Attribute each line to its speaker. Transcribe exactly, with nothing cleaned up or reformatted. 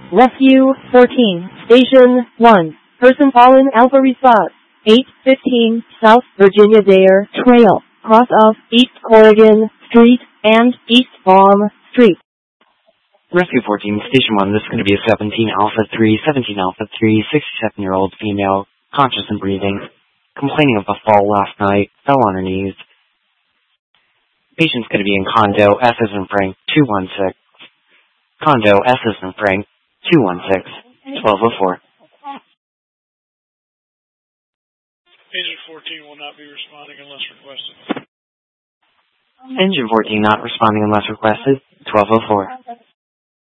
Speaker 1: Rescue fourteen, Station one. Person fallen Alpha response. eight fifteen South Virginia Dare Trail, cross of East Corrigan Street and East Baum Street.
Speaker 2: Rescue fourteen, Station one, this is going to be a seventeen Alpha three, seventeen Alpha three, sixty-seven-year-old female, conscious and breathing, complaining of a fall last night, fell on her knees. Patient's going to be in condo, S as in Frank, two one six. Condo, S as in Frank, two one six, twelve oh four.
Speaker 3: Engine fourteen will not be responding unless requested.
Speaker 2: Engine fourteen not responding unless requested, twelve oh four.